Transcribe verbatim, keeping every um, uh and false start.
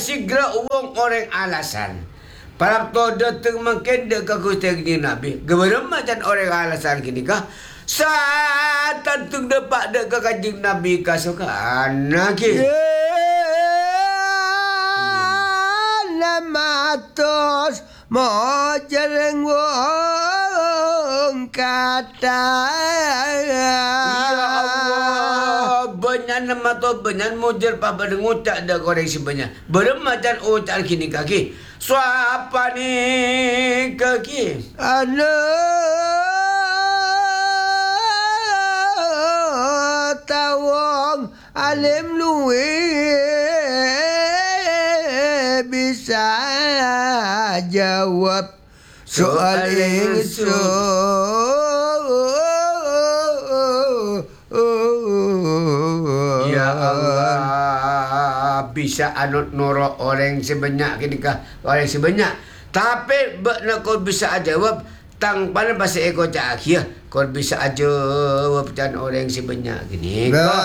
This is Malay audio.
segera uang orang alasan. Para toda teng makin dek ke kustek ni Nabi. Geberem macam orang alasan kini kah? Saat tentu dapat dek ke kanjing Nabi kasukan. Naki. Namatos mo jereng wong kata. Ya Allah, banyak nama tu banyak mujer papa dengucak dah korek si banyak. Beremacan ucap kini kaki. Suapa ni kaki. Anu tawong alim luwe bisa jawab soal ingsun. Ya Allah, bisa anut norok orang sebanyak kini kah orang sebanyak. Tapi bakna kau bisa jawab tang pada bahasa eko cak ya. Kau bisa jawab dan orang sebanyak kini.